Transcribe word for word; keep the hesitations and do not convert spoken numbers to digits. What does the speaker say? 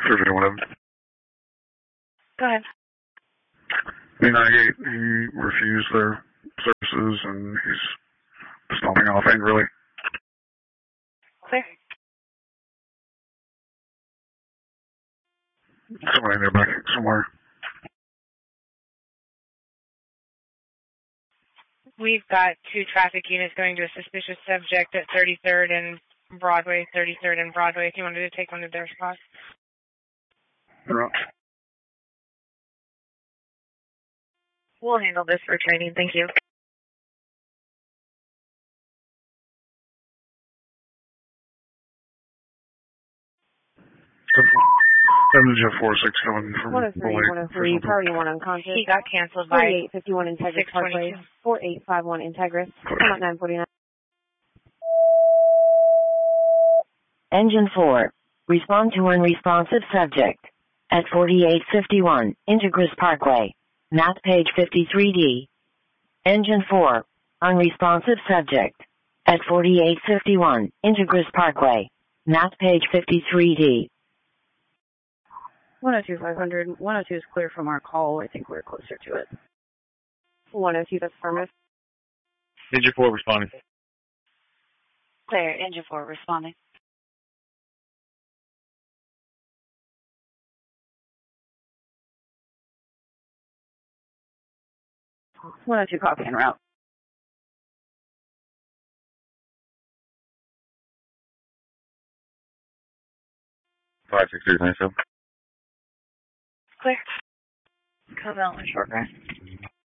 Surgery one. Go ahead. B ninety-eight, he refused their services and he's stomping off angrily. Clear. Somebody nearby somewhere. We've got two traffic units going to a suspicious subject at thirty-third and Broadway, thirty-third and Broadway, if you wanted to take one of their spots. Right. We'll handle this for training, thank you. Seven Jet four six coming from one oh three, one oh three, priority one unconscious. He got canceled by forty-eight fifty-one Integris Parkway, forty-eight fifty-one Integris, come out nine forty-nine. Engine four, respond to unresponsive subject at forty-eight fifty-one Integris Parkway, map page fifty-three D. Engine four, unresponsive subject at forty-eight fifty-one Integris Parkway, map page fifty-three D. one oh two five hundred, one oh two is clear from our call. I think we're closer to it. one oh two, that's affirmative. Engine four responding. Clear, engine four responding. one oh two, copy en route. five six three nine seven. Clear. Come out in short rest.